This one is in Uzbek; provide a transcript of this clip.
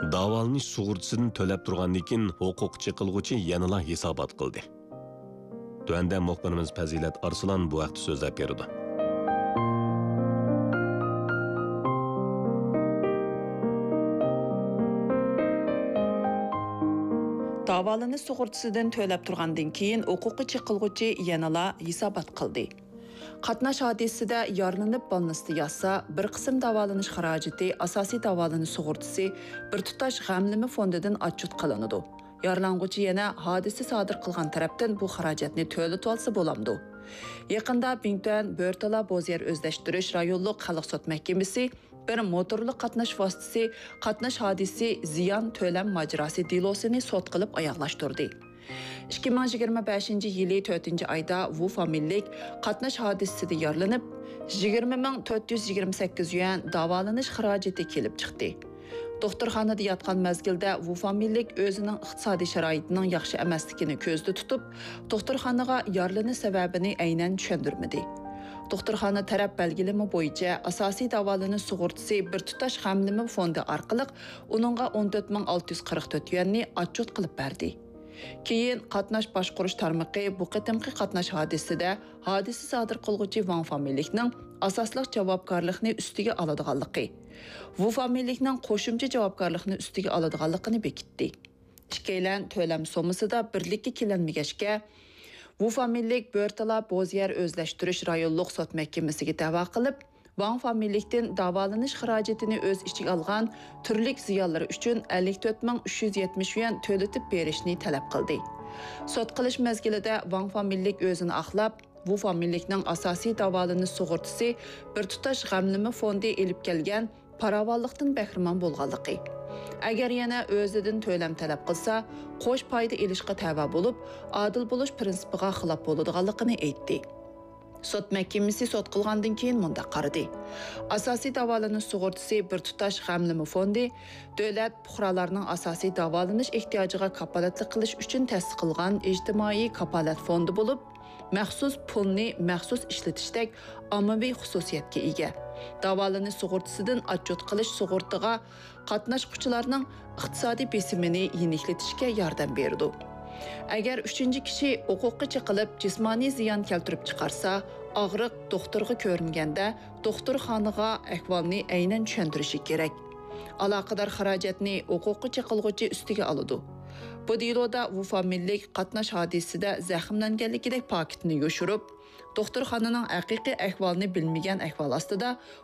Davolanish sug'urtasidan to'lab turgandan keyin huquqchi qilguvchi yanala hisobot qildi. Tuanda muxbirimiz Fazilat Arslan bu vaqt so'zlab berdi. Davolanish sug'urtasidan to'lab turgandan keyin huquqchi qilguvchi yanala hisobot qildi. Qatnash hodisasida yaralanib bolnisi yassa, bir qism davolanish xarajati asosiy davolanish sug'urtasi bir tutash g'amlimi fondidan отчет qilinadi. Yaralanguvchi yana hodisa sodir qilgan tarafdan bu xarajatni to'lab olsa bo'lamdi. Yaqinda Bingtuan Börtala Bozier o'zlashtirish rayonlik xalq sud mahkamasi bir motorli qatnash vositasi qatnash hodisi ziyon to'lam majrosi delosini sud qilib oyoqlashtirdi. 2025 yılı 4. ayda Wu familiylik qatnash hodisasida yaralanib 20.428 yuan davolanish xarajati kelib chiqdi. Doktorxonada yotgan mezgilda Wu familiylik o'zining iqtisodiy sharoitining yaxshi emasligini ko'zda tutib, doktorxonaga yaralanish sababini aynan tushundirmadi. Doktorxona taraf belgilimi bo'yicha asosiy davolanish sug'urtasi bir tutash g'amlimi fondi orqali uningga 14.644 yuanni отчет qilib berdi. Keyin qatnash boshqarish tarmoqi bu qitimqi qatnash hodisasida hodisa sodir qilguvchi Wang familiylikning asosliq javobgarlikni ustiga oladiganligi, Wu familiylikning qo'shimcha javobgarlikni ustiga oladiganligini bekitdi. Ikkilan to'lam sommasida birlikka kelinmagachga Wu familiylik Börtala Bozier o'zlashtirish rayonlik sud mahkamasiga da'vo qilib, Wang familiylikdan davolanish xarajatini o'z ichiga olgan turlik ziyonlari uchun 54.370 yuan to'latib berishni talab qildi. Sud qilish mezgilida Wang familiylik o'zini aqlab, Wu familiylikning asosiy davolanish sug'urtasi bir tutash g'amlimi fondi elib kelgan paravollikdan bahramand bo'lganligi. Agar yana o'zidan to'lam talab qilsa, qo'sh foyda elishga tava bo'lib, adil bo'lish prinsipiga xilof bo'ladiganligini aytdi. Sud mahkamasi sud qilgandan keyin munda qaradi. Asosiy davolanish sug'urtasi bir tutash g'amlimi fondi davlat fuqarolarning asosiy davolanish ehtiyojiga kapolatlik qilish uchun ta'sis qilgan ijtimoiy kapolat fondi bo'lib, maxsus pulni maxsus ishlatishdek ommaviy xususiyatga ega. Davolanish sug'urtasidan отчет qilish sug'urtaga qatnashuvchilarning iqtisodiy besimini yengillatishga yordam berdi. Agar 3-kishi huquqqa chiqilib jismoniy ziyon keltirib chiqarsa, og'riq doktorga ko'ringanda doktorxonaga ahvolni aynan tushuntirishi kerak. Aloqador xarajatni huquqqa chiqilguvchi ustiga oladi. Bu deloda Wu familiylik qatnash hodisasida zaxmlanganligidek paketni yoshirib, doktorxonaning haqiqiy ahvolini bilmagan ahvol ostida